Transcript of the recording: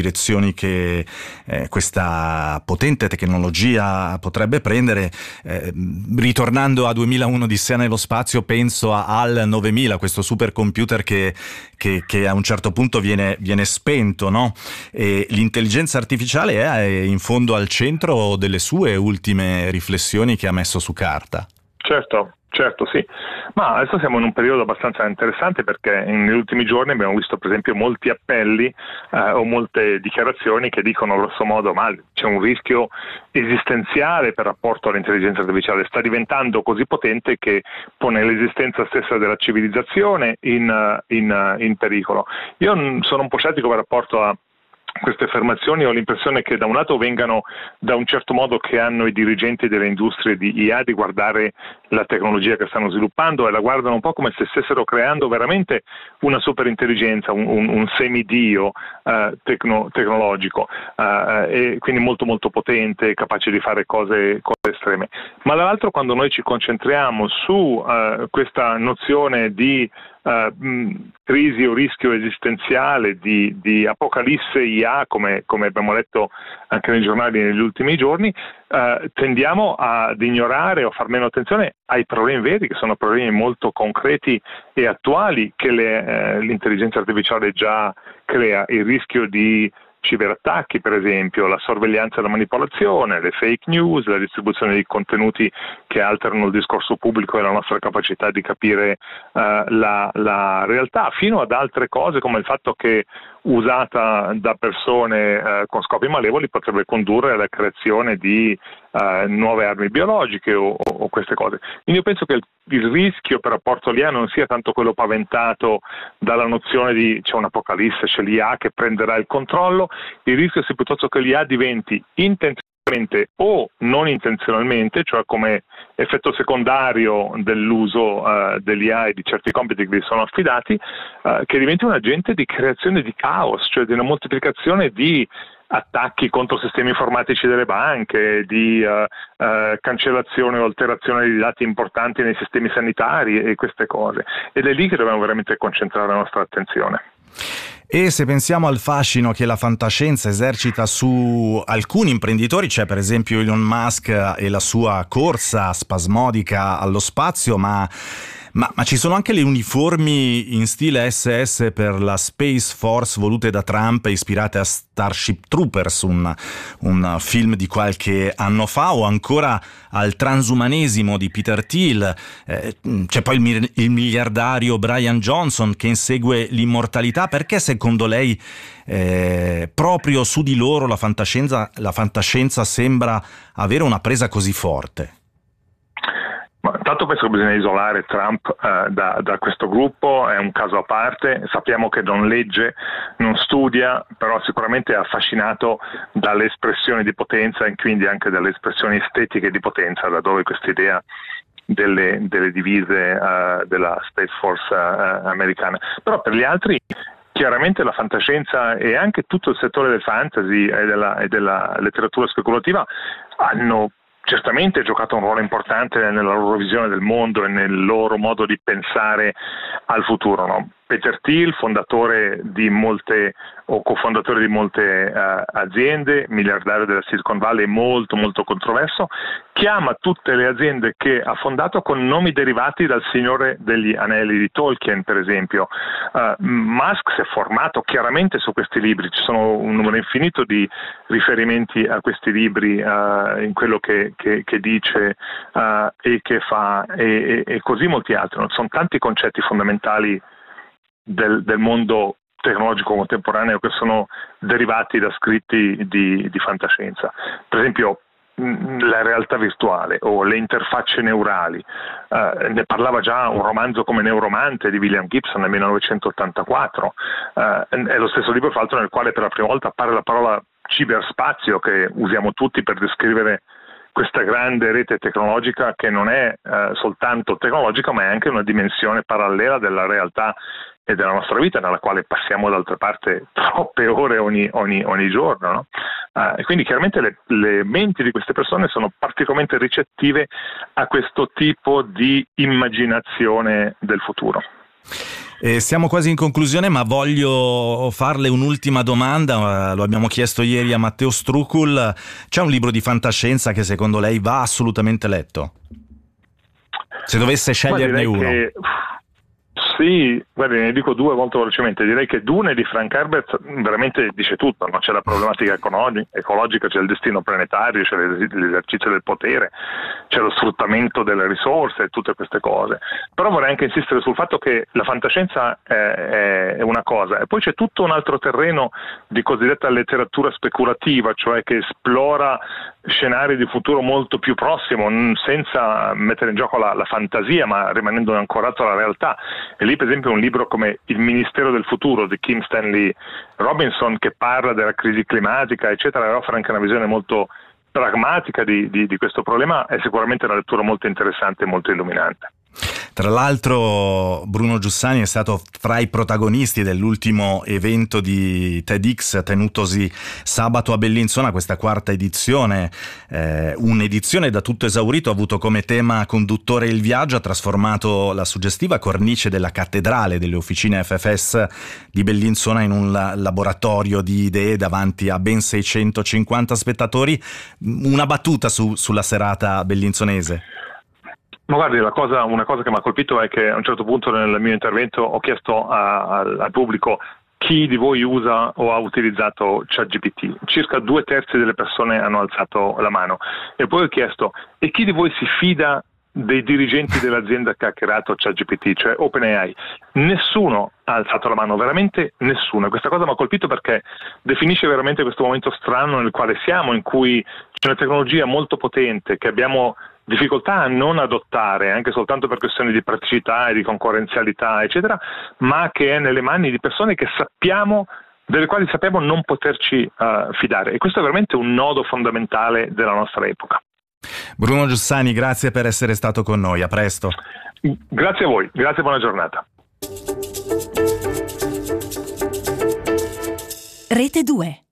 direzioni che questa potente tecnologia potrebbe prendere. Ritornando a 2001 Odissea nello spazio, penso a HAL 9000, questo supercomputer che a un certo punto viene spento, no? E l'intelligenza artificiale è in fondo al centro delle sue ultime riflessioni che ha messo su carta. Certo, sì, ma adesso siamo in un periodo abbastanza interessante perché negli ultimi giorni abbiamo visto per esempio molti appelli o molte dichiarazioni che dicono grosso modo ma c'è un rischio esistenziale per rapporto all'intelligenza artificiale, sta diventando così potente che pone l'esistenza stessa della civilizzazione in pericolo. Io sono un po' scettico per rapporto a queste affermazioni, ho l'impressione che da un lato vengano da un certo modo che hanno i dirigenti delle industrie di IA di guardare la tecnologia che stanno sviluppando e la guardano un po' come se stessero creando veramente una superintelligenza, un semidio tecnologico e quindi molto molto potente, capace di fare cose estreme. Ma dall'altro quando noi ci concentriamo su questa nozione di crisi o rischio esistenziale di apocalisse IA, come abbiamo letto anche nei giornali negli ultimi giorni, tendiamo ad ignorare o far meno attenzione ai problemi veri, che sono problemi molto concreti e attuali che l'intelligenza artificiale già crea, il rischio di ciberattacchi per esempio, la sorveglianza e la manipolazione, le fake news, la distribuzione di contenuti che alterano il discorso pubblico e la nostra capacità di capire la realtà, fino ad altre cose come il fatto che usata da persone con scopi malevoli potrebbe condurre alla creazione di nuove armi biologiche o queste cose. Quindi io penso che il rischio per rapporto all'IA non sia tanto quello paventato dalla nozione di c'è un'apocalisse, c'è l'IA che prenderà il controllo, il rischio sia piuttosto che l'IA diventi intenzionalmente o non intenzionalmente, cioè come effetto secondario dell'uso dell'IA e di certi compiti che vi sono affidati, che diventi un agente di creazione di caos, cioè di una moltiplicazione di attacchi contro sistemi informatici delle banche, di cancellazione o alterazione di dati importanti nei sistemi sanitari e queste cose. Ed è lì che dobbiamo veramente concentrare la nostra attenzione. E se pensiamo al fascino che la fantascienza esercita su alcuni imprenditori, c'è per esempio Elon Musk e la sua corsa spasmodica allo spazio, ma ci sono anche le uniformi in stile SS per la Space Force volute da Trump, ispirate a Starship Troopers, un film di qualche anno fa, o ancora al transumanesimo di Peter Thiel. C'è poi il miliardario Brian Johnson che insegue l'immortalità. Perché secondo lei proprio su di loro la fantascienza sembra avere una presa così forte? Intanto penso che bisogna isolare Trump da questo gruppo, è un caso a parte, sappiamo che non legge, non studia, però sicuramente è affascinato dalle espressioni di potenza e quindi anche dalle espressioni estetiche di potenza, da dove questa idea delle divise della Space Force americana. Però per gli altri chiaramente la fantascienza e anche tutto il settore del fantasy e della letteratura speculativa hanno certamente giocato un ruolo importante nella loro visione del mondo e nel loro modo di pensare al futuro, no? Peter Thiel, fondatore di molte o cofondatore di molte aziende, miliardario della Silicon Valley, molto molto controverso, chiama tutte le aziende che ha fondato con nomi derivati dal Signore degli Anelli di Tolkien, per esempio. Musk si è formato chiaramente su questi libri, ci sono un numero infinito di riferimenti a questi libri in quello che dice e che fa e così molti altri. Sono tanti concetti fondamentali del mondo tecnologico contemporaneo che sono derivati da scritti di fantascienza. Per esempio la realtà virtuale o le interfacce neurali, ne parlava già un romanzo come Neuromante di William Gibson nel 1984, è lo stesso libro fra l'altro nel quale per la prima volta appare la parola ciberspazio che usiamo tutti per descrivere questa grande rete tecnologica che non è soltanto tecnologica ma è anche una dimensione parallela della realtà e della nostra vita, nella quale passiamo d'altra parte troppe ore ogni giorno, no? E quindi chiaramente le menti di queste persone sono particolarmente ricettive a questo tipo di immaginazione del futuro. Siamo quasi in conclusione, ma voglio farle un'ultima domanda. Lo abbiamo chiesto ieri a Matteo Strucul. C'è un libro di fantascienza che secondo lei va assolutamente letto? Se dovesse sceglierne uno. Sì, guardi, ne dico due molto velocemente. Direi che Dune di Frank Herbert veramente dice tutto, no? C'è la problematica ecologica, c'è il destino planetario, c'è l'esercizio del potere, c'è lo sfruttamento delle risorse e tutte queste cose. Però vorrei anche insistere sul fatto che la fantascienza è una cosa, e poi c'è tutto un altro terreno di cosiddetta letteratura speculativa, cioè che esplora scenari di futuro molto più prossimo, senza mettere in gioco la fantasia, ma rimanendo ancorato alla realtà. E lì, per esempio, un libro come Il Ministero del Futuro di Kim Stanley Robinson, che parla della crisi climatica, eccetera, offre anche una visione molto pragmatica di questo problema, è sicuramente una lettura molto interessante e molto illuminante. Tra l'altro Bruno Giussani è stato fra i protagonisti dell'ultimo evento di TEDx tenutosi sabato a Bellinzona, questa quarta edizione, un'edizione da tutto esaurito, ha avuto come tema conduttore il viaggio, ha trasformato la suggestiva cornice della cattedrale delle officine FFS di Bellinzona in un laboratorio di idee davanti a ben 650 spettatori. Una battuta sulla serata bellinzonese. Ma guardi, una cosa che mi ha colpito è che a un certo punto nel mio intervento ho chiesto al pubblico chi di voi usa o ha utilizzato ChatGPT. Circa 2/3 delle persone hanno alzato la mano. E poi ho chiesto, e chi di voi si fida dei dirigenti dell'azienda che ha creato ChatGPT, cioè OpenAI? Nessuno ha alzato la mano, veramente nessuno. Questa cosa mi ha colpito perché definisce veramente questo momento strano nel quale siamo, in cui c'è una tecnologia molto potente che abbiamo difficoltà a non adottare, anche soltanto per questioni di praticità e di concorrenzialità, eccetera, ma che è nelle mani di persone che delle quali sappiamo non poterci fidare. E questo è veramente un nodo fondamentale della nostra epoca. Bruno Giussani, grazie per essere stato con noi, a presto. Grazie a voi, grazie e buona giornata. Rete 2.